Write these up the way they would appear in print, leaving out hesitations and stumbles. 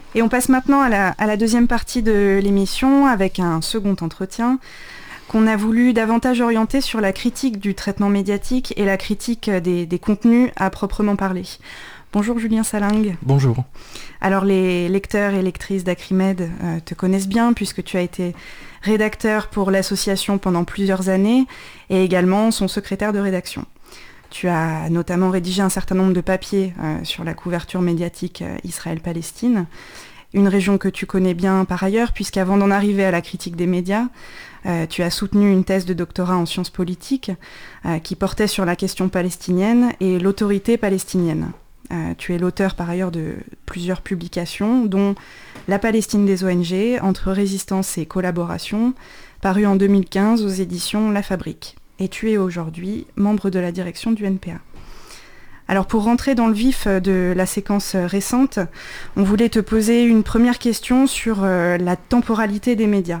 Et on passe maintenant à la deuxième partie de l'émission avec un second entretien qu'on a voulu davantage orienter sur la critique du traitement médiatique et la critique des contenus à proprement parler. Bonjour Julien Salingue. Bonjour. Alors les lecteurs et lectrices d'Acrimed te connaissent bien puisque tu as été rédacteur pour l'association pendant plusieurs années et également son secrétaire de rédaction. Tu as notamment rédigé un certain nombre de papiers sur la couverture médiatique Israël-Palestine, une région que tu connais bien par ailleurs, puisqu'avant d'en arriver à la critique des médias, tu as soutenu une thèse de doctorat en sciences politiques qui portait sur la question palestinienne et l'autorité palestinienne. Tu es l'auteur par ailleurs de plusieurs publications, dont La Palestine des ONG, entre résistance et collaboration, paru en 2015 aux éditions La Fabrique. Et tu es aujourd'hui membre de la direction du NPA. Alors pour rentrer dans le vif de la séquence récente, on voulait te poser une première question sur la temporalité des médias.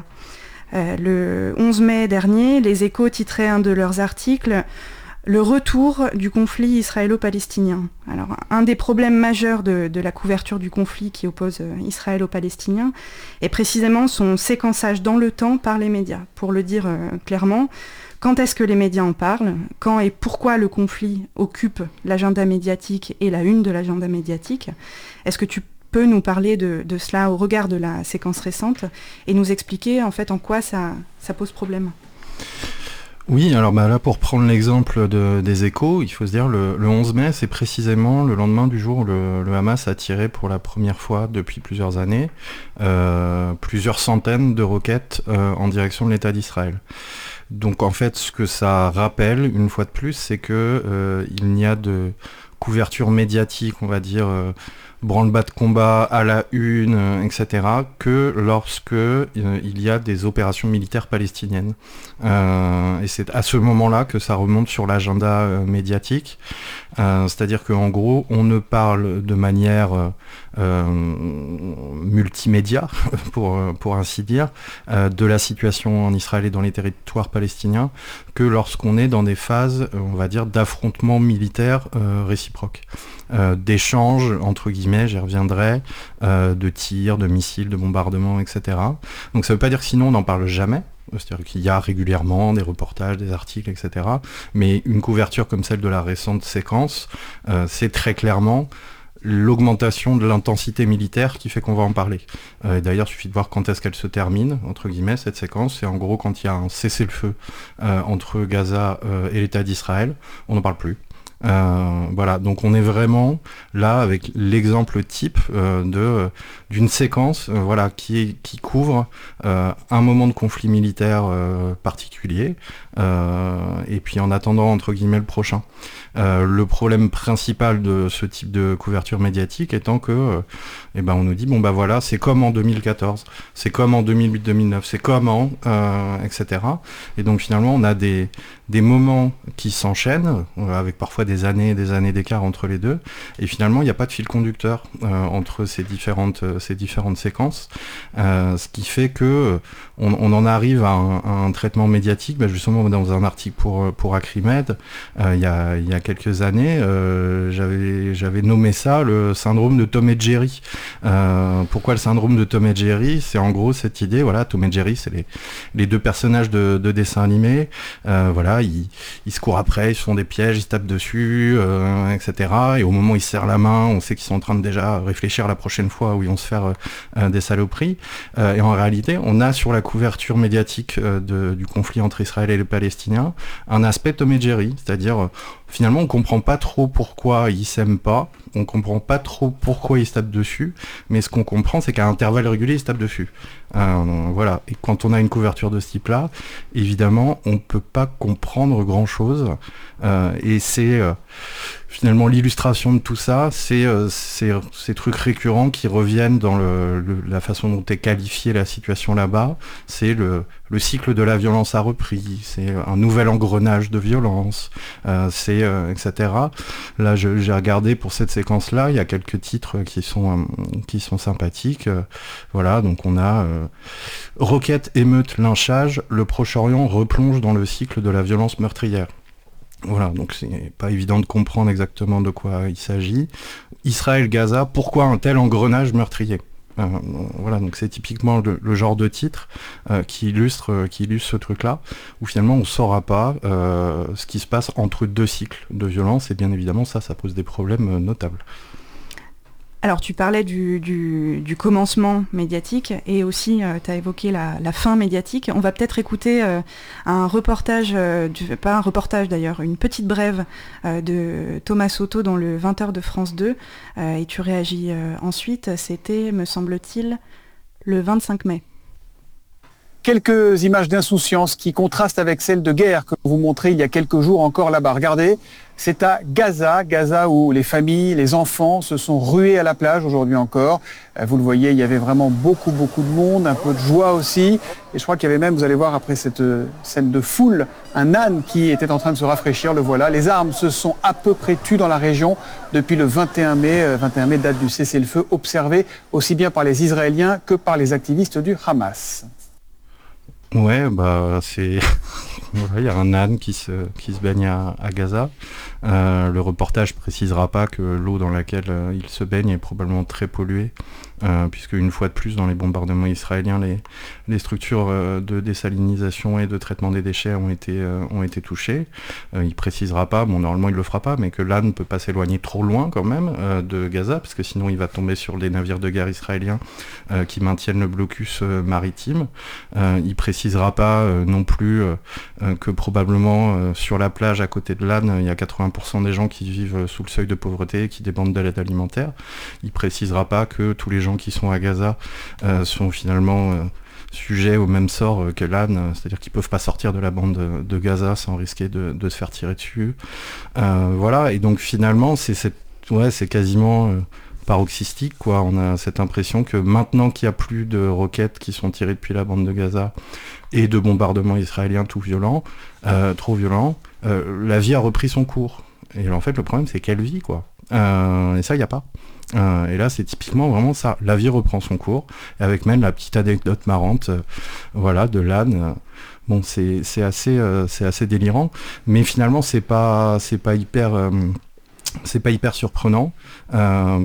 Le 11 mai dernier, Les Échos titraient un de leurs articles « Le retour du conflit israélo-palestinien ». Alors un des problèmes majeurs de la couverture du conflit qui oppose Israël aux Palestiniens est précisément son séquençage dans le temps par les médias. Pour le dire clairement, quand est-ce que les médias en parlent ? Quand et pourquoi le conflit occupe l'agenda médiatique et la une de l'agenda médiatique ? Est-ce que tu peux nous parler de cela au regard de la séquence récente et nous expliquer en fait en quoi ça pose problème ? Oui, alors là pour prendre l'exemple des Échos, il faut se dire le 11 mai, c'est précisément le lendemain du jour où le Hamas a tiré pour la première fois depuis plusieurs années plusieurs centaines de roquettes en direction de l'État d'Israël. Donc en fait, ce que ça rappelle, une fois de plus, c'est que il n'y a de couverture médiatique, on va dire, branle-bas de combat à la une, etc., que lorsque il y a des opérations militaires palestiniennes. Et c'est à ce moment-là que ça remonte sur l'agenda médiatique. C'est-à-dire qu'en gros, on ne parle de manière multimédia, pour ainsi dire, de la situation en Israël et dans les territoires palestiniens, que lorsqu'on est dans des phases, on va dire, d'affrontements militaires réciproques. D'échanges, entre guillemets, j'y reviendrai, de tirs, de missiles, de bombardements, etc. Donc ça ne veut pas dire que sinon on n'en parle jamais, c'est-à-dire qu'il y a régulièrement des reportages, des articles, etc. Mais une couverture comme celle de la récente séquence, c'est très clairement l'augmentation de l'intensité militaire qui fait qu'on va en parler. D'ailleurs, il suffit de voir quand est-ce qu'elle se termine, entre guillemets, cette séquence. C'est en gros quand il y a un cessez-le-feu entre Gaza et l'État d'Israël, on n'en parle plus. Voilà, donc on est vraiment là avec l'exemple type d'une séquence voilà, qui couvre un moment de conflit militaire particulier et puis en attendant entre guillemets le prochain. Le problème principal de ce type de couverture médiatique étant que on nous dit bon bah voilà, c'est comme en 2014, c'est comme en 2008-2009, c'est comme en etc. Et donc finalement on a des moments qui s'enchaînent avec parfois des années d'écart entre les deux, et finalement il n'y a pas de fil conducteur entre ces différentes séquences, ce qui fait que on en arrive à un traitement médiatique. Justement dans un article pour Acrimed il y a quelques années, j'avais nommé ça le syndrome de Tom et Jerry. Pourquoi le syndrome de Tom et Jerry ? C'est en gros cette idée, voilà, Tom et Jerry, c'est les deux personnages de dessins animés, voilà, ils se courent après, ils se font des pièges, ils se tapent dessus, etc. Et au moment où ils se serrent la main, on sait qu'ils sont en train de déjà réfléchir à la prochaine fois où ils vont se faire des saloperies. Et en réalité, on a sur la couverture médiatique du conflit entre Israël et les Palestiniens un aspect Tom et Jerry, c'est-à-dire finalement on comprend pas trop pourquoi ils s'aiment pas, on comprend pas trop pourquoi ils se tapent dessus, mais ce qu'on comprend c'est qu'à intervalles réguliers ils se tapent dessus. Voilà. Et quand on a une couverture de ce type-là, évidemment on peut pas comprendre grand-chose, et c'est finalement l'illustration de tout ça, c'est ces trucs récurrents qui reviennent dans la façon dont est qualifiée la situation là-bas. C'est le cycle de la violence a repris, c'est un nouvel engrenage de violence, c'est etc. Là, j'ai regardé pour cette séquence-là, il y a quelques titres qui sont sympathiques. Voilà, donc on a Roquettes, émeutes, lynchage, le Proche-Orient replonge dans le cycle de la violence meurtrière. Voilà, donc c'est pas évident de comprendre exactement de quoi il s'agit. Israël, Gaza, pourquoi un tel engrenage meurtrier ? Voilà, donc c'est typiquement le genre de titre qui illustre ce truc-là, où finalement on ne saura pas ce qui se passe entre deux cycles de violence, et bien évidemment ça pose des problèmes notables. Alors tu parlais du commencement médiatique et aussi tu as évoqué la fin médiatique. On va peut-être écouter un reportage, pas un reportage d'ailleurs, une petite brève de Thomas Soto dans le 20h de France 2 et tu réagis ensuite. C'était, me semble-t-il, le 25 mai. Quelques images d'insouciance qui contrastent avec celles de guerre que vous montrez il y a quelques jours encore là-bas. Regardez, c'est à Gaza où les familles, les enfants se sont rués à la plage aujourd'hui encore. Vous le voyez, il y avait vraiment beaucoup de monde, un peu de joie aussi. Et je crois qu'il y avait même, vous allez voir après cette scène de foule, un âne qui était en train de se rafraîchir, le voilà. Les armes se sont à peu près tues dans la région depuis le 21 mai. 21 mai, date du cessez-le-feu, observé aussi bien par les Israéliens que par les activistes du Hamas. Ouais, c'est... Voilà, il y a un âne qui se baigne à Gaza. Le reportage précisera pas que l'eau dans laquelle il se baigne est probablement très polluée, puisque une fois de plus, dans les bombardements israéliens, les structures de désalinisation et de traitement des déchets ont été touchées. Il précisera pas, normalement il le fera pas, mais que l'âne ne peut pas s'éloigner trop loin quand même de Gaza, parce que sinon il va tomber sur les navires de guerre israéliens qui maintiennent le blocus maritime. Il précisera pas non plus que probablement sur la plage à côté de l'âne, il y a 80% des gens qui vivent sous le seuil de pauvreté et qui dépendent de l'aide alimentaire. Il précisera pas que tous les gens qui sont à Gaza sont finalement sujets au même sort que l'âne, c'est-à-dire qu'ils peuvent pas sortir de la bande de Gaza sans risquer de se faire tirer dessus. Voilà, et donc finalement c'est quasiment paroxystique, quoi. On a cette impression que maintenant qu'il n'y a plus de roquettes qui sont tirées depuis la bande de Gaza et de bombardements israéliens trop violents, la vie a repris son cours. Et en fait, le problème, c'est quelle vie, quoi. Et ça, il n'y a pas. Et là, c'est typiquement vraiment ça. La vie reprend son cours, avec même la petite anecdote marrante, de l'âne. Bon, c'est assez délirant, mais finalement, c'est pas hyper surprenant,